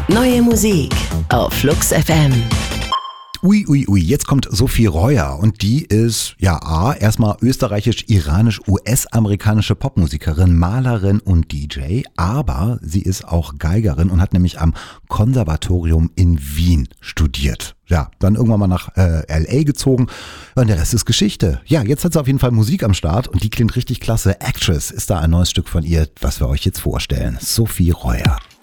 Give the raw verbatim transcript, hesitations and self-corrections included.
Neue Musik auf Flux F M. Ui, ui, ui, jetzt kommt Sophie Reuer und die ist, ja, A, erstmal österreichisch-iranisch-U S-amerikanische Popmusikerin, Malerin und D J, aber sie ist auch Geigerin und hat nämlich am Konservatorium in Wien studiert. Ja, dann irgendwann mal nach äh, L A gezogen und der Rest ist Geschichte. Ja, jetzt hat sie auf jeden Fall Musik am Start und die klingt richtig klasse. Actress ist da ein neues Stück von ihr, was wir euch jetzt vorstellen. Sophie Reuer.